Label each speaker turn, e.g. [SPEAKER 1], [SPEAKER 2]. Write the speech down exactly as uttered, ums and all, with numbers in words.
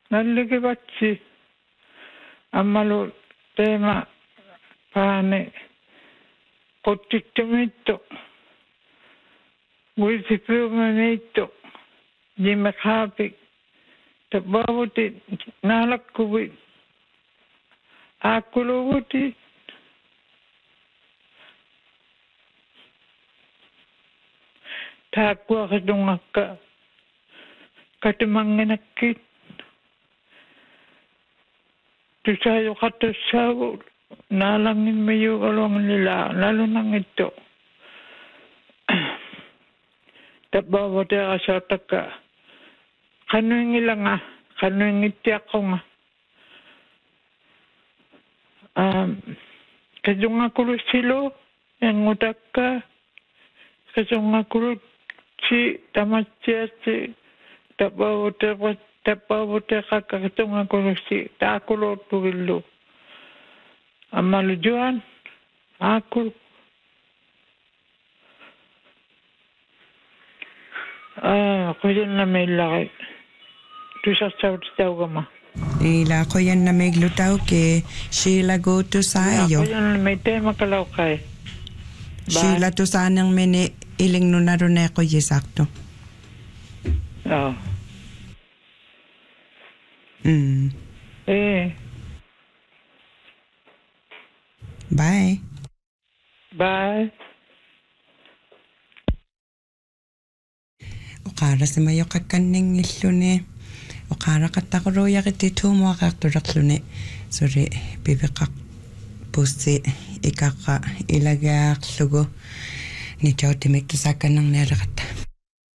[SPEAKER 1] nallikivatsi ammalu teema paane quttiktumittu uisipiumamittu jimakhaapik tabavuti naalakkuvi aakkuluvuti taakkuaqitungakka katumanginakkiit tusayuqatussaavu naalangimmayuugaluanglila nalunangittu tabavuteqasoortakka qanuingilanga qanuingittiaqqunga um kajungakulussilu yangutakka kajungakulusi tamatsiatsi tabavuteqat tabavuteqakka kajungakulusi taakuluuttugillu ammalu juan aakul ah qoyanna meillaqi tusarsautitaugama
[SPEAKER 2] ila qoyanna meglutau ke Sheila go to sayo
[SPEAKER 1] qoyanna meitema kalauqai
[SPEAKER 2] Sheila to sanang mene iling nunarune qoyisakto
[SPEAKER 1] ah
[SPEAKER 2] mm
[SPEAKER 1] eh
[SPEAKER 2] bye
[SPEAKER 1] bye
[SPEAKER 2] Oqara simayoqakkanning illune oqara qattaqruuyaqiti tuumuaqartulaqlune suri pipiqaq pussi ikaqqa ilagaaqlugu nitautimik tusakkannerneeraqatta